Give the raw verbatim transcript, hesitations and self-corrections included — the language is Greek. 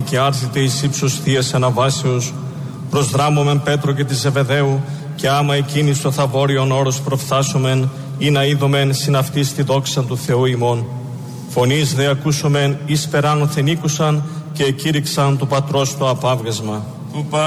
και άρθιτε εις ύψος θείας αναβάσεως, προσδράμωμεν Πέτρο και τη Ζεβεδαίου, και άμα εκείνη στο θαβόριον όρος προφθάσομεν, ή να είδομεν συν αυτής τη δόξα του Θεού ημών. Φωνής δε ακούσομεν εις περάνωθεν ήκουσαν, και εκήρυξαν του Πατρός το απάβγασμα.